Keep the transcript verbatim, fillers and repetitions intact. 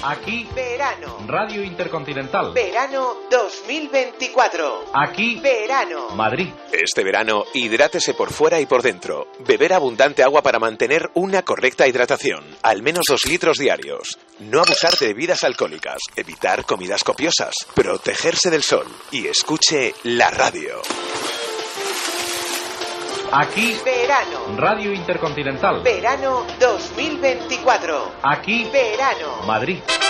Aquí, verano. Radio Intercontinental. Verano dos mil veinticuatro. Aquí, verano. Madrid. Este verano, hidrátese por fuera y por dentro. Beber abundante agua para mantener una correcta hidratación. Al menos dos litros diarios. No abusar de bebidas alcohólicas. Evitar comidas copiosas. Protegerse del sol. Y escuche la radio. Aquí, verano. Radio Intercontinental. Verano dos mil veinticuatro. Aquí, verano. Madrid.